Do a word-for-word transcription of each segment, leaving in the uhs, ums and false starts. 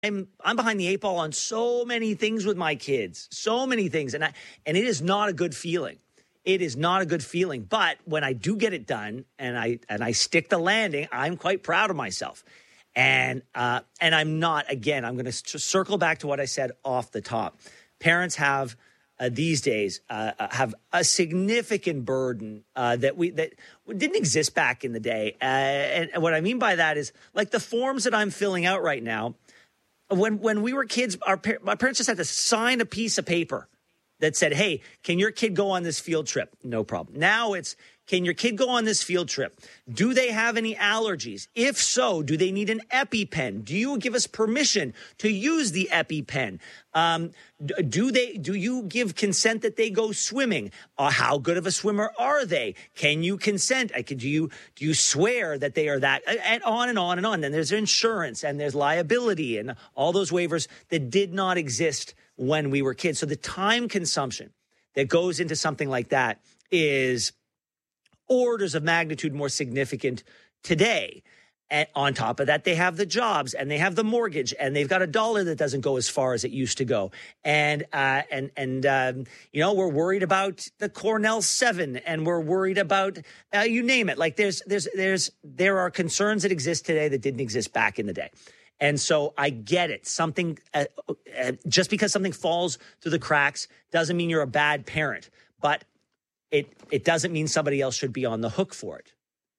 I'm I'm behind the eight ball on so many things with my kids, so many things, and I and it is not a good feeling. It is not a good feeling. But when I do get it done and I and I stick the landing, I'm quite proud of myself. And uh, and I'm not, again, I'm going to circle back to what I said off the top. Parents have uh, these days uh, have a significant burden uh, that we that didn't exist back in the day. Uh, and, and what I mean by that is, like, the forms that I'm filling out right now. When when we were kids, our my parents just had to sign a piece of paper that said, hey, can your kid go on this field trip? No problem. Now it's, can your kid go on this field trip? Do they have any allergies? If so, do they need an EpiPen? Do you give us permission to use the EpiPen? Um, do they? Do you give consent that they go swimming? Uh, how good of a swimmer are they? Can you consent? I could, do you do you swear that they are that? And on and on and on. And there's insurance and there's liability and all those waivers that did not exist when we were kids. So the time consumption that goes into something like that is orders of magnitude more significant today. And on top of that, they have the jobs and they have the mortgage and they've got a dollar that doesn't go as far as it used to go. And, uh, and, and, um, you know, we're worried about the Cornell seven and we're worried about, uh, you name it. Like there's, there's, there's, there are concerns that exist today that didn't exist back in the day. And so I get it. Something, uh, uh, just because something falls through the cracks doesn't mean you're a bad parent, but it it doesn't mean somebody else should be on the hook for it.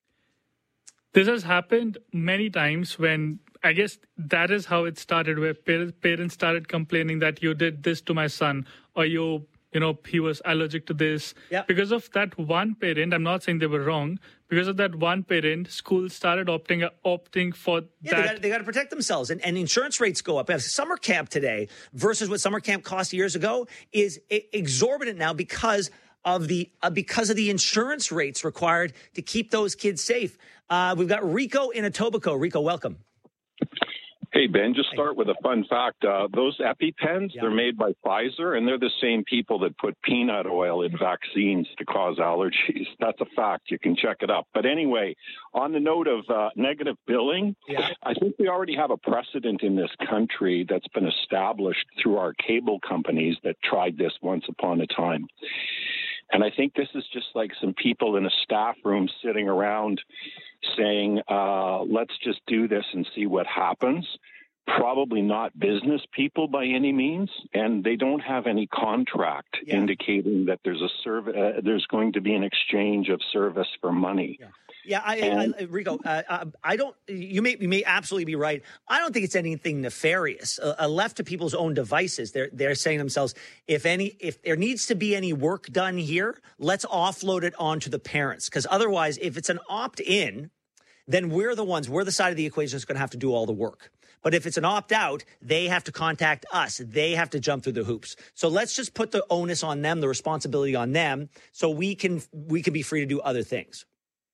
This has happened many times when, I guess that is how it started, where parents started complaining that you did this to my son, or you, you know, he was allergic to this. Yep. Because of that one parent, I'm not saying they were wrong, because of that one parent, schools started opting opting for yeah, that. They got to protect themselves, and, and insurance rates go up. Summer camp today versus what summer camp cost years ago is exorbitant now because of the uh, because of the insurance rates required to keep those kids safe. Uh, we've got Rico in Etobicoke. Rico, welcome. Hey, Ben, just start with a fun fact. Uh, those EpiPens, yeah. they're made by Pfizer, and they're the same people that put peanut oil in vaccines to cause allergies. That's a fact. You can check it up. But anyway, on the note of uh, negative billing, yeah. I think we already have a precedent in this country that's been established through our cable companies that tried this once upon a time. And I think this is just like some people in a staff room sitting around saying, uh, let's just do this and see what happens. Probably not business people by any means, and they don't have any contract yeah. indicating that there's a serv- uh, there's going to be an exchange of service for money. Yeah. Yeah, I, and, I, Rico, uh, I don't. You may you may absolutely be right. I don't think it's anything nefarious. Uh, left to people's own devices, they're they're saying to themselves, if any, if there needs to be any work done here, let's offload it onto the parents. Because otherwise, if it's an opt-in, then we're the ones, we're the side of the equation that's going to have to do all the work. But if it's an opt-out, they have to contact us. They have to jump through the hoops. So let's just put the onus on them, the responsibility on them, so we can we can be free to do other things.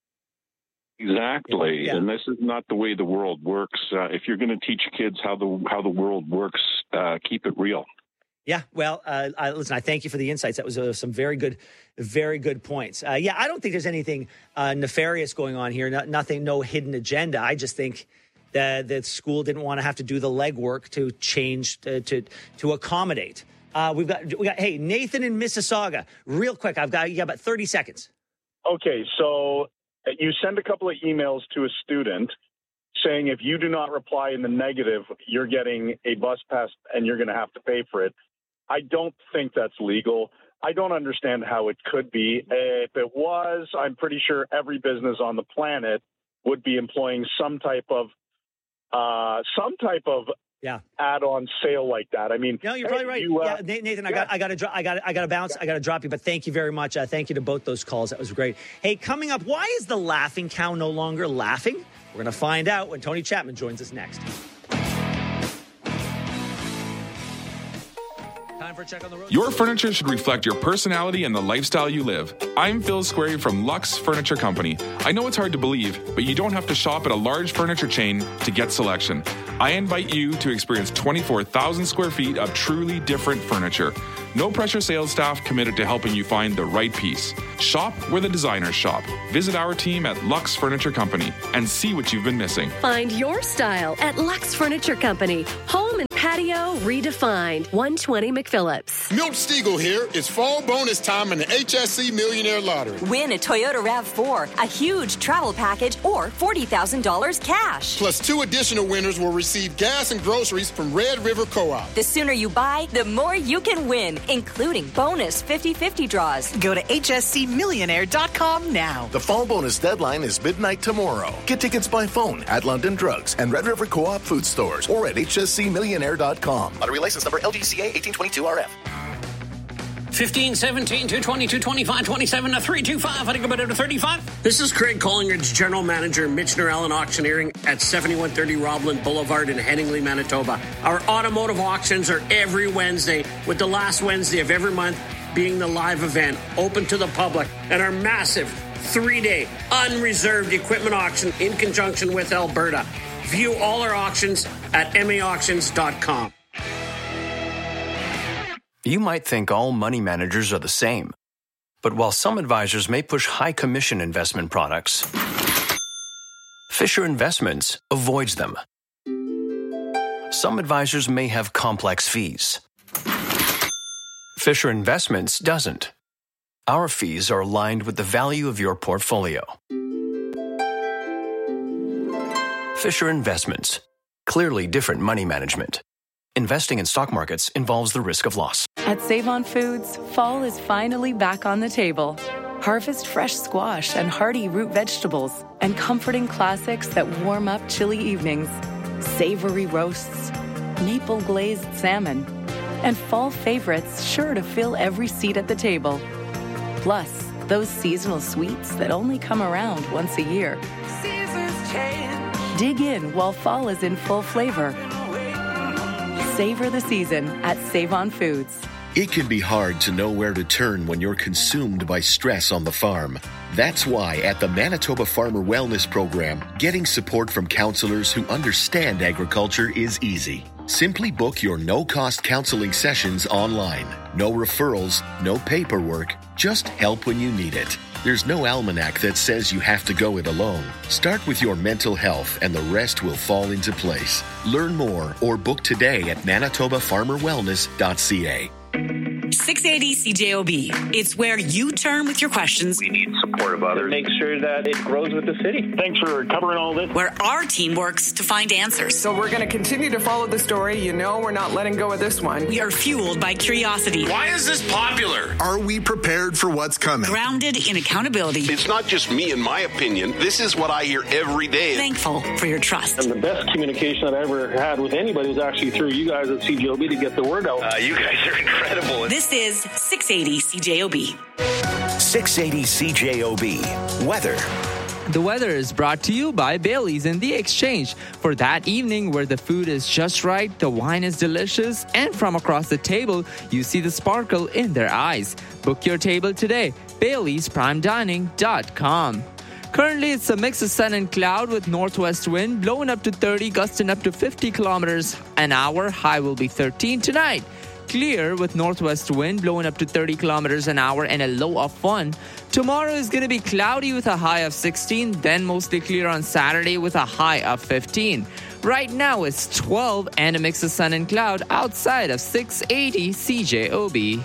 Exactly, yeah. And this is not the way the world works. Uh, if you're going to teach kids how the how the world works, uh, keep it real. Yeah, well, uh, I, listen, I thank you for the insights. That was uh, some very good, very good points. Uh, yeah, I don't think there's anything uh, nefarious going on here. No, nothing, no hidden agenda. I just think that the school didn't want to have to do the legwork to change to to, to accommodate. Uh, we've got we got hey Nathan in Mississauga. Real quick, I've got you got about thirty seconds. Okay, so you send a couple of emails to a student saying if you do not reply in the negative, you're getting a bus pass and you're going to have to pay for it. I don't think that's legal. I don't understand how it could be. If it was, I'm pretty sure every business on the planet would be employing some type of uh, some type of yeah. add-on sale like that. I mean, no, you're probably right. You, uh, yeah, Nathan, I yeah. got, I got to, I got, I got to bounce. I got to drop you. But thank you very much. Uh, thank you to both those calls. That was great. Hey, coming up, why is the laughing cow no longer laughing? We're going to find out when Tony Chapman joins us next. Time for a check on the road. Your furniture should reflect your personality and the lifestyle you live. I'm Phil Squarey from Lux Furniture Company. I know it's hard to believe, but you don't have to shop at a large furniture chain to get selection. I invite you to experience twenty-four thousand square feet of truly different furniture. No pressure sales staff committed to helping you find the right piece. Shop where the designers shop. Visit our team at Lux Furniture Company and see what you've been missing. Find your style at Lux Furniture Company. Home and patio redefined. one twenty McPhillips. Milt Stiegel here. It's fall bonus time in the H S C Millionaire Lottery. Win a Toyota RAV four, a huge travel package, or forty thousand dollars cash. Plus, two additional winners will receive gas and groceries from Red River Co-op. The sooner you buy, the more you can win, including bonus fifty-fifty draws. Go to H S C millionaire dot com now. The fall bonus deadline is midnight tomorrow. Get tickets by phone at London Drugs and Red River Co-op food stores or at H S C millionaire dot com. Lottery license number L G C A eighteen twenty-two R F. fifteen, seventeen, two twenty, two twenty-five, twenty-seven, to three two five. I think about it to thirty-five. This is Craig Collingridge, General Manager, Michener Allen Auctioneering at seventy-one thirty Robland Boulevard in Headingley, Manitoba. Our automotive auctions are every Wednesday, with the last Wednesday of every month being the live event, open to the public, and our massive three-day unreserved equipment auction in conjunction with Alberta. View all our auctions at m a auctions dot com. You might think all money managers are the same. But while some advisors may push high commission investment products, Fisher Investments avoids them. Some advisors may have complex fees. Fisher Investments doesn't. Our fees are aligned with the value of your portfolio. Fisher Investments. Clearly different money management. Investing in stock markets involves the risk of loss. At Save-On Foods, fall is finally back on the table. Harvest fresh squash and hearty root vegetables and comforting classics that warm up chilly evenings. Savory roasts, maple glazed salmon, and fall favorites sure to fill every seat at the table. Plus, those seasonal sweets that only come around once a year. Seasons change. Dig in while fall is in full flavor. Savor the season at Save-On Foods. It can be hard to know where to turn when you're consumed by stress on the farm. That's why at the Manitoba Farmer Wellness Program, getting support from counselors who understand agriculture is easy. Simply book your no-cost counseling sessions online. No referrals, no paperwork, just help when you need it. There's no almanac that says you have to go it alone. Start with your mental health and the rest will fall into place. Learn more or book today at manitoba farmer wellness dot c a. six eighty C J O B. It's where you turn with your questions. We need support of others. Make sure that it grows with the city. Thanks for covering all this. Where our team works to find answers. So we're going to continue to follow the story. You know we're not letting go of this one. We are fueled by curiosity. Why is this popular? Are we prepared for what's coming? Grounded in accountability. It's not just me and my opinion. This is what I hear every day. Thankful for your trust. And the best communication that I ever had with anybody was actually through you guys at C J O B to get the word out. Uh, you guys are incredible. This is six eighty C J O B. six eighty C J O B. Weather. The weather is brought to you by Bailey's and The Exchange. For that evening where the food is just right, the wine is delicious, and from across the table, you see the sparkle in their eyes. Book your table today. Baileys Prime Dining dot com. Currently, it's a mix of sun and cloud with northwest wind blowing up to thirty, gusting up to fifty kilometers an hour. High will be thirteen tonight. Clear with northwest wind blowing up to thirty kilometers an hour and a low of one. Tomorrow is going to be cloudy with a high of sixteen, then mostly clear on Saturday with a high of fifteen. Right now it's twelve and a mix of sun and cloud outside of six eighty C J O B.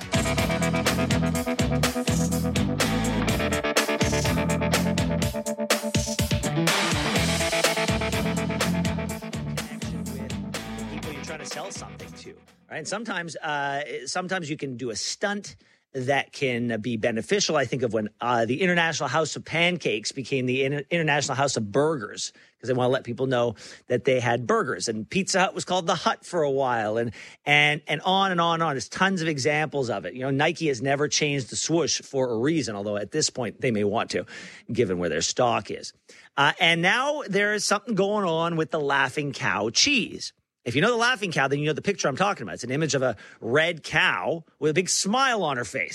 Sell something to, right? And sometimes, uh, sometimes you can do a stunt that can be beneficial. I think of when uh, the International House of Pancakes became the Inter- International House of Burgers, because they want to let people know that they had burgers. And Pizza Hut was called the Hut for a while, and and and on and on and on. There's tons of examples of it. You know, Nike has never changed the swoosh for a reason, although at this point they may want to, given where their stock is. Uh, and now there is something going on with the Laughing Cow cheese. If you know the Laughing Cow, then you know the picture I'm talking about. It's an image of a red cow with a big smile on her face.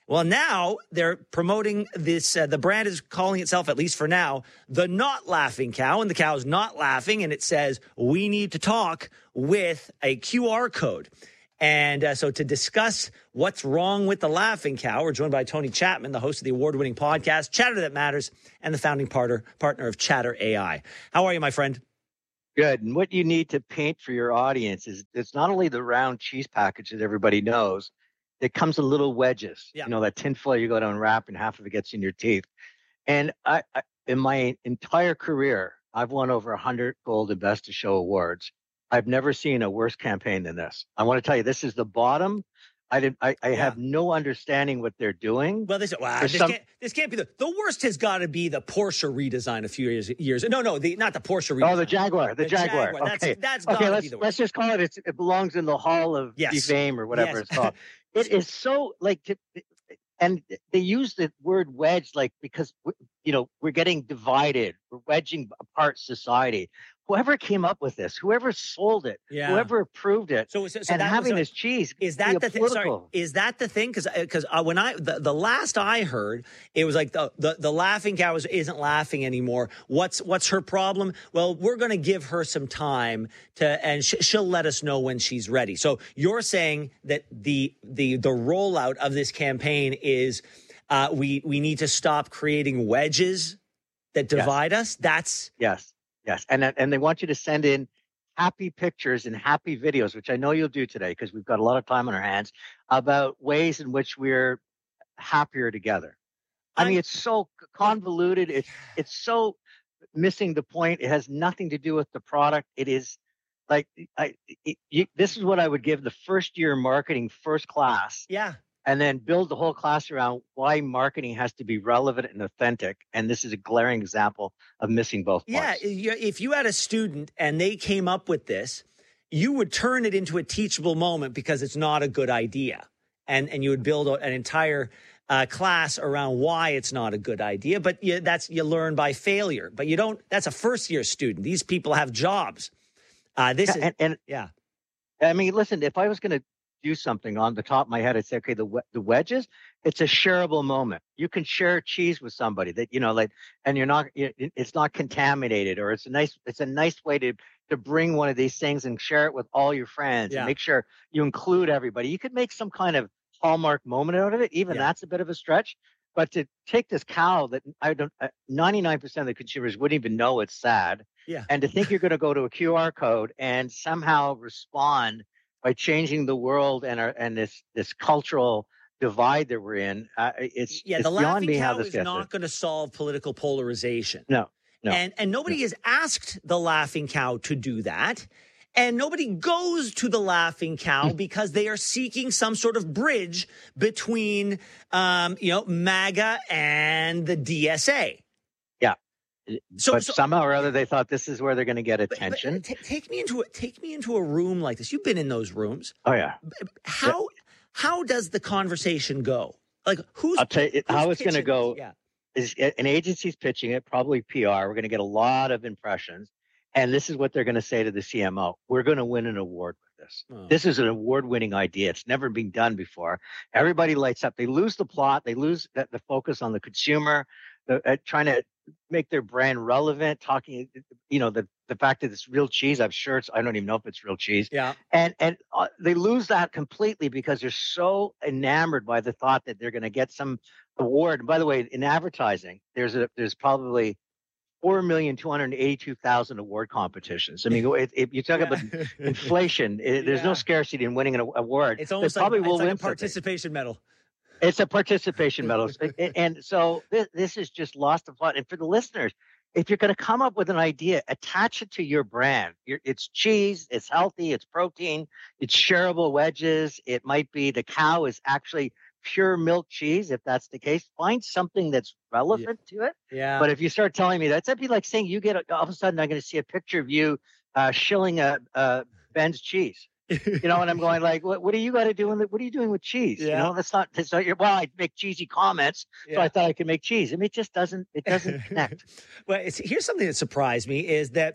Well, now they're promoting this. Uh, the brand is calling itself, at least for now, the Not Laughing Cow. And the cow is not laughing. And it says, we need to talk with a Q R code. And uh, so to discuss what's wrong with the Laughing Cow, we're joined by Tony Chapman, the host of the award-winning podcast, Chatter That Matters, and the founding partner, partner of Chatter A I. How are you, my friend? Good. And what you need to paint for your audience is it's not only the round cheese package that everybody knows. It comes in little wedges, yeah. you know, that tinfoil you go to unwrap and half of it gets in your teeth. And I, I in my entire career, I've won over one hundred Golden Best of Show awards. I've never seen a worse campaign than this. I want to tell you, this is the bottom. I didn't. I, I yeah. have no understanding what they're doing. Well, this, wow, this, some, can't, this can't be the the worst. Has got to be the Porsche redesign a few years. years. No, no, the, not the Porsche redesign. Oh, the Jaguar. The, the Jaguar. Jaguar. Okay. That's, that's okay. Let's be the worst. let's just call it. It's, it belongs in the Hall of yes. Fame or whatever yes. it's called. It is so like, to, and they use the word wedge like because you know we're getting divided. We're wedging apart society. Whoever came up with this, whoever sold it, yeah. whoever approved it, so, so, so and that having was, this cheese is that the thing? Sorry, is that the thing? Because because uh, when I the, the last I heard, it was like the the, the Laughing Cow isn't laughing anymore. What's what's her problem? Well, we're going to give her some time to, and sh- she'll let us know when she's ready. So you're saying that the the the rollout of this campaign is uh, we we need to stop creating wedges that divide yes. us. That's yes. Yes, and and they want you to send in happy pictures and happy videos, which I know you'll do today because we've got a lot of time on our hands, about ways in which we're happier together. I mean, it's so convoluted. It's it's so missing the point. It has nothing to do with the product. It is like I. It, you, this is what I would give the first year marketing first class. Yeah. And then build the whole class around why marketing has to be relevant and authentic. And this is a glaring example of missing both parts. Yeah, if you had a student and they came up with this, you would turn it into a teachable moment because it's not a good idea. And and you would build an entire uh, class around why it's not a good idea. But you, that's you learn by failure. But you don't. That's a first year student. These people have jobs. Uh, this yeah, is and, and yeah. I mean, listen. If I was going to do something on the top of my head, I'd say, okay, the the wedges, it's a shareable moment. You can share cheese with somebody that, you know, like, and you're not, it's not contaminated, or it's a nice, it's a nice way to, to bring one of these things and share it with all your friends yeah. and make sure you include everybody. You could make some kind of hallmark moment out of it. Even yeah. that's a bit of a stretch, but to take this cow that I don't, ninety-nine percent of the consumers wouldn't even know it's sad. Yeah. And to think you're going to go to a Q R code and somehow respond by changing the world and our and this this cultural divide that we're in, uh, it's yeah. It's the Laughing Cow is not going to solve political polarization. No, no. And and nobody no. has asked the Laughing Cow to do that, and nobody goes to the Laughing Cow because they are seeking some sort of bridge between, um, you know, MAGA and the D S A. Yeah. So, but so, somehow or other, they thought this is where they're going to get attention. But, but t- take me into a, take me into a room like this. You've been in those rooms. Oh yeah. How yeah. how does the conversation go? Like who's? I'll tell you how it's going to go. Yeah. Is an agency's pitching it, probably P R. We're going to get a lot of impressions, and this is what they're going to say to the C M O: we're going to win an award with this. Oh. This is an award-winning idea. It's never been done before. Everybody lights up. They lose the plot. They lose the, the focus on the consumer. The, uh, trying to make their brand relevant, talking, you know, the the fact that it's real cheese. I'm sure it's, I don't even know if it's real cheese. Yeah. And and uh, they lose that completely because they're so enamored by the thought that they're going to get some award. And by the way, in advertising, there's a there's probably four million two hundred eighty-two thousand award competitions. I mean, if, if you talk yeah. about inflation, it, there's yeah. no scarcity in winning an award. It's almost they like, probably it's will like win a participation something. medal. It's a participation medal. And so this, this is just lost the plot. And for the listeners, if you're going to come up with an idea, attach it to your brand. You're, it's cheese, it's healthy, it's protein, it's shareable wedges. It might be the cow is actually pure milk cheese. If that's the case, find something that's relevant yeah. to it. Yeah. But if you start telling me that, that'd be like saying you get, a, all of a sudden I'm going to see a picture of you uh, shilling a, a Ben's cheese. You know, and I'm going like, what, what do you got to do? In the, what are you doing with cheese? Yeah. You know, that's not, that's not your, well, I make cheesy comments. Yeah. So I thought I could make cheese. I mean, it just doesn't, it doesn't connect. Well, it's, here's something that surprised me is that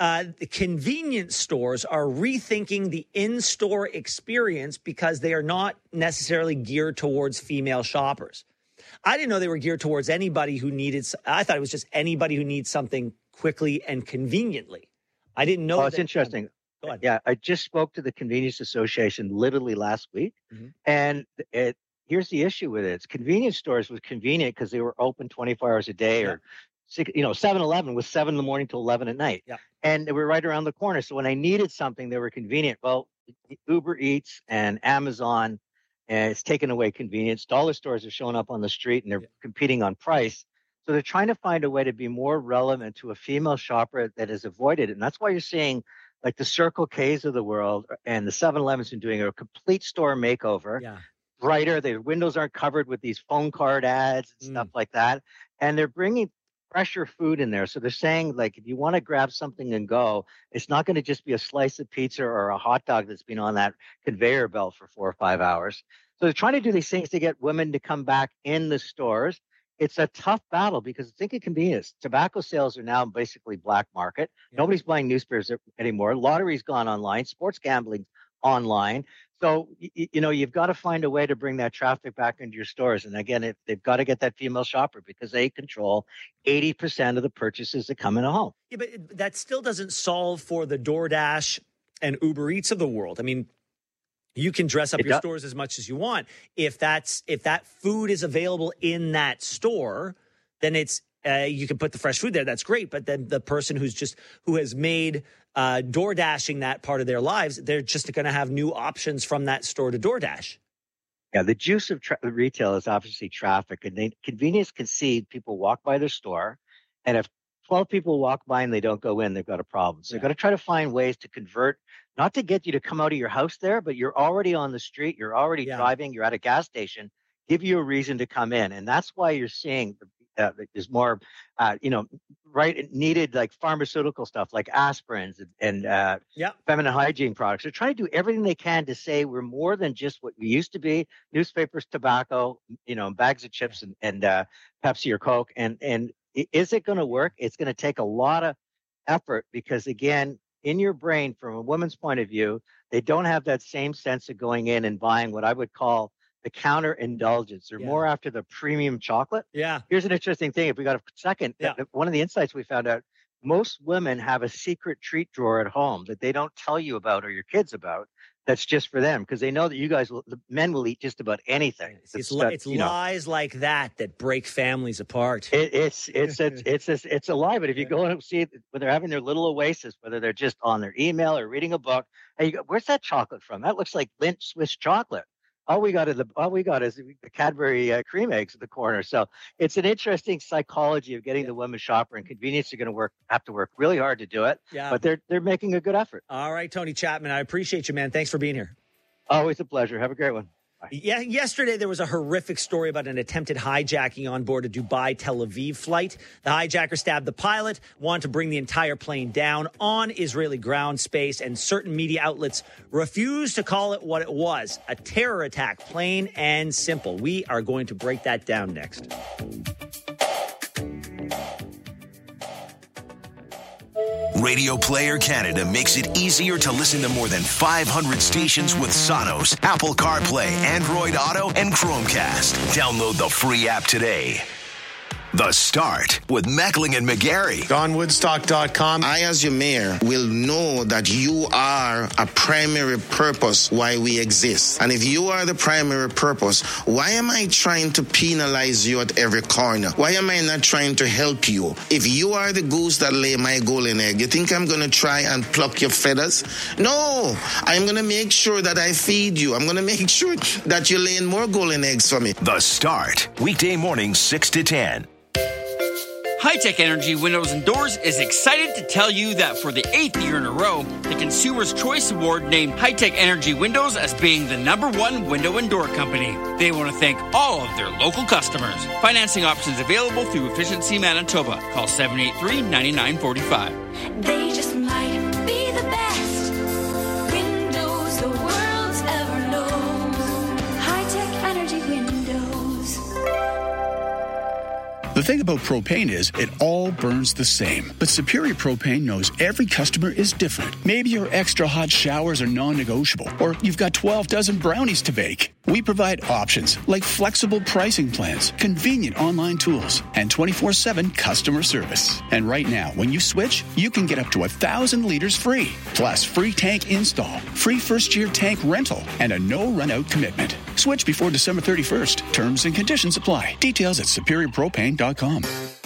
uh, the convenience stores are rethinking the in-store experience because they are not necessarily geared towards female shoppers. I didn't know they were geared towards anybody who needed, I thought it was just anybody who needs something quickly and conveniently. I didn't know. Oh, it's that, interesting. Go ahead. Yeah, I just spoke to the Convenience Association literally last week. Mm-hmm. And it, here's the issue with it. It's convenience stores was convenient because they were open twenty-four hours a day, yeah. or six, you know, seven eleven was seven in the morning till eleven at night. Yeah. And they were right around the corner. So when I needed something, they were convenient. Well, Uber Eats and Amazon, and it's taken away convenience. Dollar stores are showing up on the street and they're yeah. competing on price. So they're trying to find a way to be more relevant to a female shopper that has avoided it. And that's why you're seeing like the Circle K's of the world and the seven elevens are doing a complete store makeover. Yeah. Brighter. The windows aren't covered with these phone card ads and mm. stuff like that. And they're bringing fresher food in there. So they're saying, like, if you want to grab something and go, it's not going to just be a slice of pizza or a hot dog that's been on that conveyor belt for four or five hours. So they're trying to do these things to get women to come back in the stores. It's a tough battle because think of convenience. Tobacco sales are now basically black market. Yeah. Nobody's buying newspapers anymore. Lottery's gone online. Sports gambling's online. So, you, you know, you've got to find a way to bring that traffic back into your stores. And again, if they've got to get that female shopper because they control eighty percent of the purchases that come in a home. Yeah, but it, that still doesn't solve for the DoorDash and Uber Eats of the world. I mean, you can dress up it your does. stores as much as you want. If that's if that food is available in that store, then it's uh, you can put the fresh food there. That's great. But then the person who's just who has made uh, DoorDashing that part of their lives, they're just going to have new options from that store to DoorDash. Yeah, the juice of tra- retail is obviously traffic, and they, convenience concede people walk by their store, and if twelve people walk by and they don't go in, they've got a problem. So yeah. they've got to try to find ways to convert. Not to get you to come out of your house there, but you're already on the street, you're already yeah. driving, you're at a gas station, give you a reason to come in. And that's why you're seeing uh, there's more, uh, you know, right, needed like pharmaceutical stuff like aspirins and, and uh, yeah. feminine hygiene products. They're trying to do everything they can to say we're more than just what we used to be, newspapers, tobacco, you know, bags of chips and, and uh, Pepsi or Coke. And, and is it going to work? It's going to take a lot of effort because, again, in your brain, from a woman's point of view, they don't have that same sense of going in and buying what I would call the counter indulgence. They're yeah. more after the premium chocolate. Yeah. Here's an interesting thing. If we got a second, yeah. one of the insights we found out, most women have a secret treat drawer at home that they don't tell you about or your kids about. That's just for them because they know that you guys, will, the men will eat just about anything. It's, it's, li- it's lies know. like that that break families apart. It, it's it's it's it's it's, it's a lie. But if you go and see when they're having their little oasis, whether they're just on their email or reading a book, hey, you go, where's that chocolate from? That looks like Lindt Swiss chocolate. All we got is the all we got is the Cadbury uh, cream eggs at the corner. So it's an interesting psychology of getting yeah. the women shopper, and convenience are going to work have to work really hard to do it. Yeah. But they're they're making a good effort. All right, Tony Chapman, I appreciate you, man. Thanks for being here. Always a pleasure. Have a great one. Bye. Yeah, yesterday there was a horrific story about an attempted hijacking on board a Dubai Tel Aviv flight. The hijacker stabbed the pilot, wanted to bring the entire plane down on Israeli ground space, and certain media outlets refused to call it what it was, a terror attack, plain and simple. We are going to break that down next. Radio Player Canada makes it easier to listen to more than five hundred stations with Sonos, Apple CarPlay, Android Auto, and Chromecast. Download the free app today. The Start with Meckling and McGarry. Don Woodstock dot com. I, as your mayor, will know that you are a primary purpose why we exist. And if you are the primary purpose, why am I trying to penalize you at every corner? Why am I not trying to help you? If you are the goose that lay my golden egg, you think I'm going to try and pluck your feathers? No, I'm going to make sure that I feed you. I'm going to make sure that you're laying more golden eggs for me. The Start, weekday morning, six to ten. High-Tech Energy Windows and Doors is excited to tell you that for the eighth year in a row, the Consumer's Choice Award named High-Tech Energy Windows as being the number one window and door company. They want to thank all of their local customers. Financing options available through Efficiency Manitoba. Call seven eight three, nine nine four five. They just might be the best windows the world's ever known. High-Tech Energy Windows. The thing about propane is it all burns the same. But Superior Propane knows every customer is different. Maybe your extra hot showers are non-negotiable, or you've got twelve dozen brownies to bake. We provide options like flexible pricing plans, convenient online tools, and twenty-four seven customer service. And right now, when you switch, you can get up to one thousand liters free. Plus, free tank install, free first-year tank rental, and a no-run-out commitment. Switch before December thirty-first. Terms and conditions apply. Details at superior propane dot com.